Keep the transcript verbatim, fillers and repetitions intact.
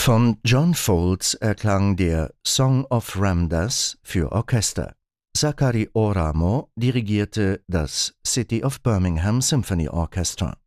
Von John Foltz erklang der Song of Ramdas für Orchester. Zachary Oramo dirigierte das City of Birmingham Symphony Orchestra.